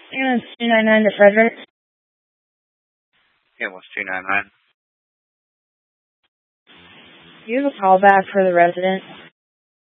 Ambulance 299 to Frederick. Ambulance 299. Do you have a call back for the resident?